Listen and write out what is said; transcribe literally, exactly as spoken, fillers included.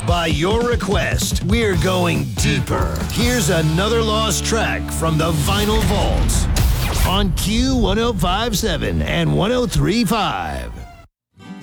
By your request, we're going deeper. Here's another lost track from the Vinyl Vault on Q one oh five point seven and one oh three point five.